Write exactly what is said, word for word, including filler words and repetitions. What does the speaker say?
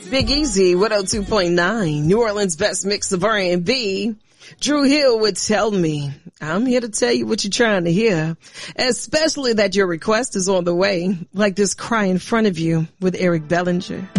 Big Easy, one oh two point nine, New Orleans' best mix of R and B. Drew Hill would tell me, I'm here to tell you what you're trying to hear, especially that your request is on the way, like this Cry in Front of You with Eric Bellinger.